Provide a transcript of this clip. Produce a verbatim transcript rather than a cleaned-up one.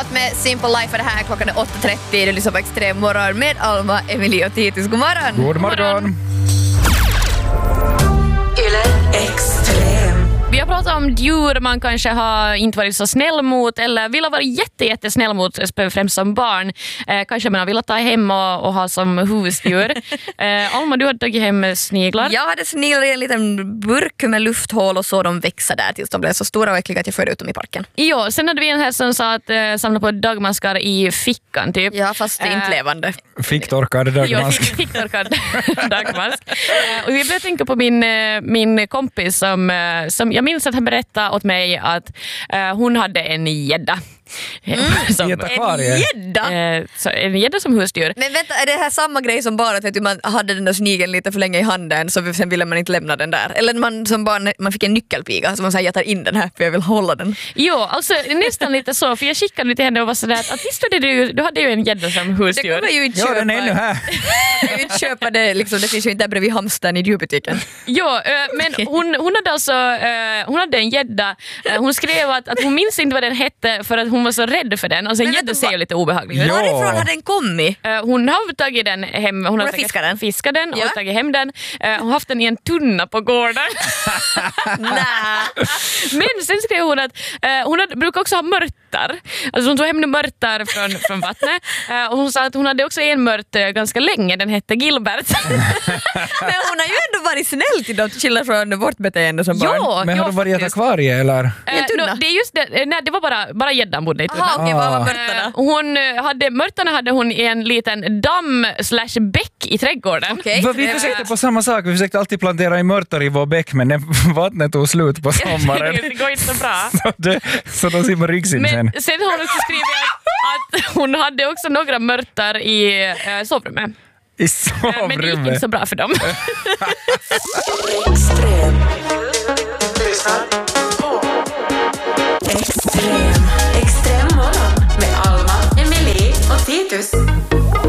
fortsatt med Simple Life, det här klockan är åtta trettio. Det lyssnar på Extrem morgon med Alma, Emilie och Titus. God morgon. God morgon. Yle Extrem. Vi har pratat om djur man kanske har inte varit så snäll mot eller vill ha varit jätte, jättesnäll mot, främst som barn. Eh, kanske man vill ta hem och, och ha som husdjur. Eh, Alma, du har tagit hem sniglar. Jag hade sniglar i en liten burk med lufthål och så de växer där tills de blev så stora och äckliga att jag förde ut dem i parken. Ja, sen hade vi en här som sa att eh, samla på dagmaskar i fickan typ. Ja, fast Eh, inte levande. Ficktorkad Ja, dagmask. fick, fick torkad dagmask. Eh, och vi började tänka på min, eh, min kompis som, eh, som jag minns att han berättade åt mig att eh, hon hade en gädda. Mm. I ett akvarie. En gädda? Eh, så en gädda som husdjur. Men vänta, är det här samma grej som bara att vet du, man hade den där snigeln lite för länge i handen så sen ville man inte lämna den där? Eller man som barn, man fick en nyckelpiga så man säger jag tar in den här för jag vill hålla den. Jo, alltså nästan lite så, för jag skickade till henne och var sådär att visst hade du, du hade ju en gädda som Det husdjur. kommer ju inte Ja, köpa. den är ännu här. Jag vill inte köpa det, liksom, det finns ju inte där bredvid hamstern i djurbutiken. Jo, äh, men hon, hon hade alltså äh, hon hade en gädda. Äh, hon skrev att, att hon minns inte vad den hette för att hon var så rädd för den. Alltså en Men gädda vänta, ser ju va- lite obehaglig ut. Ja. Varifrån har den kommit? Äh, hon har tagit den hem. Hon har har tagit, fiskat den? fiskat den och Ja. tagit hem den. Äh, hon har haft den i en tunna på gården. Nä. Men sen skrev hon att äh, hon hade, brukar också ha mörtar. Alltså hon tog hem mörtar från, från vattnet. Äh, och hon sa att hon hade också en mört äh, ganska länge. Den hette Gilbert. Men hon har ju ändå varit snäll till dem till skillnad från vårt beteende som barn. Jo, Men har jo, du varit i ett faktiskt. akvarie eller? Eh, en tunna? no, det är just det, nej, det var bara, bara gäddan bodde i tunnan. Aha, okej, vad var Ah. mörtarna? Eh, Hon eh, hade, mörtarna hade hon i en liten damm slash bäck i trädgården. Okej. Vad vi försökte på samma sak, vi försökte alltid plantera i mörtar i vår bäck men när vattnet tog slut på sommaren. Det går inte så bra. så, det, så de simmar ryggsim sen. Men sen har hon också skrivit att, att hon hade också några mörtar i äh, sovrummet. I Eh, Men det gick inte sovrummet. så bra för dem. Extrem. Lyssna på Extrem. Extrem morgon med Alma, Emilie och Titus.